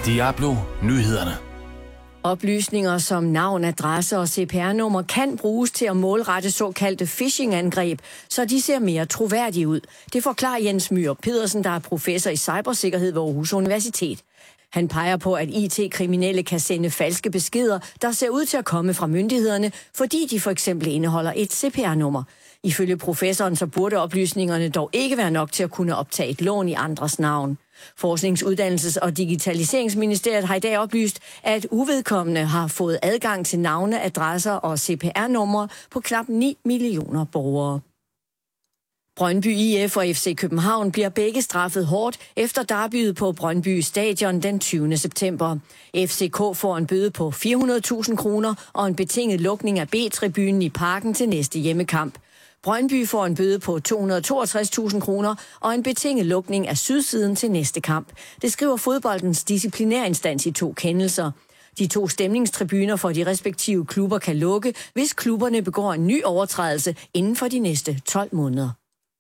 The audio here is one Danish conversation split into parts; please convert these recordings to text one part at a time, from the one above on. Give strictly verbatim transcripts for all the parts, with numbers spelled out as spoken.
Diablo Nyhederne. Oplysninger som navn, adresse og C P R-nummer kan bruges til at målrette såkaldte phishing-angreb, så de ser mere troværdige ud. Det forklarer Jens Myhr Pedersen, der er professor i cybersikkerhed ved Aarhus Universitet. Han peger på, at I T-kriminelle kan sende falske beskeder, der ser ud til at komme fra myndighederne, fordi de for eksempel indeholder et C P R-nummer. Ifølge professoren så burde oplysningerne dog ikke være nok til at kunne optage et lån i andres navn. Forsknings-, Uddannelses- og Digitaliseringsministeriet har i dag oplyst, at uvedkommende har fået adgang til navne, adresser og C P R-numre på knap ni millioner borgere. Brøndby I F og F C København bliver begge straffet hårdt efter derbyet på Brøndby Stadion den tyvende september. F C K får en bøde på fire hundrede tusind kroner og en betinget lukning af B-tribunen i Parken til næste hjemmekamp. Brøndby får en bøde på to hundrede og toogtres tusind kroner og en betinget lukning af sydsiden til næste kamp. Det skriver fodboldens disciplinærinstans i to kendelser. De to stemningstribuner for de respektive klubber kan lukke, hvis klubberne begår en ny overtrædelse inden for de næste tolv måneder.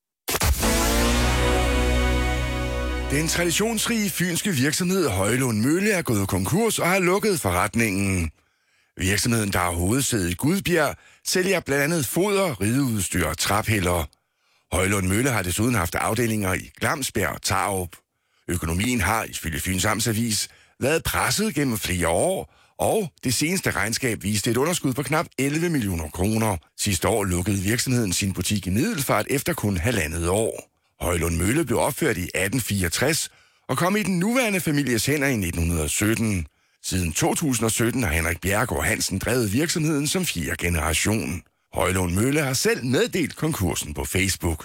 Den traditionsrige fynske virksomhed Højlund Mølle er gået konkurs og har lukket forretningen. Virksomheden, der har hovedsæde i Gudbjerg, sælger blandt andet foder, rideudstyr og traphælder. Højlund Mølle har desuden haft afdelinger i Glamsberg og Tarup. Økonomien har, ifølge Fyns Amtsavis, været presset gennem flere år, og det seneste regnskab viste et underskud på knap elleve millioner kroner. Sidste år lukkede virksomheden sin butik i Middelfart efter kun halvandet år. Højlund Mølle blev opført i atten fireogtres og kom i den nuværende families hænder i nitten sytten. Siden to tusind og sytten har Henrik Bjerregaard Hansen drevet virksomheden som fjerde generation. Højlund Mølle har selv meddelt konkursen på Facebook.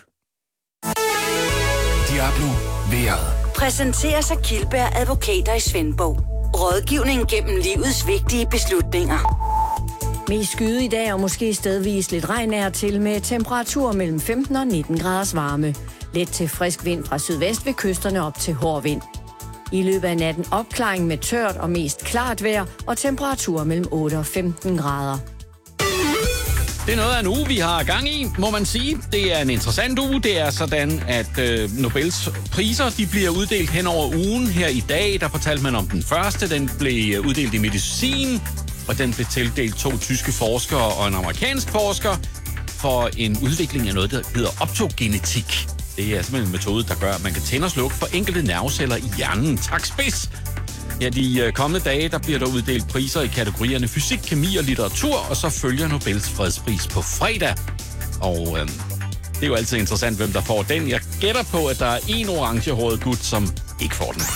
Diablo Vejret. Præsenterer sig Kildberg Advokater i Svendborg. Rådgivning gennem livets vigtige beslutninger. Mest skyde i dag og måske stedvis lidt regn er til med temperaturer mellem femten og nitten graders varme. Let til frisk vind fra sydvest ved kysterne op til hård vind. I løbet af natten opklaring med tørt og mest klart vejr og temperaturer mellem otte og femten grader. Det er noget af en uge, vi har gang i, må man sige. Det er en interessant uge. Det er sådan, at øh, Nobels priser de bliver uddelt hen over ugen. Her i dag, der fortalte man om den første. Den blev uddelt i medicin, og den blev tildelt to tyske forskere og en amerikansk forsker for en udvikling af noget, der hedder optogenetik. Det er simpelthen en metode, der gør, at man kan tænde og slukke for enkelte nerveceller i hjernen. Tak spids! Ja, de kommende dage, der bliver der uddelt priser i kategorierne fysik, kemi og litteratur, og så følger Nobels fredspris på fredag. Og øh, det er jo altid interessant, hvem der får den. Jeg gætter på, at der er en orangehåret gut, som ikke får den.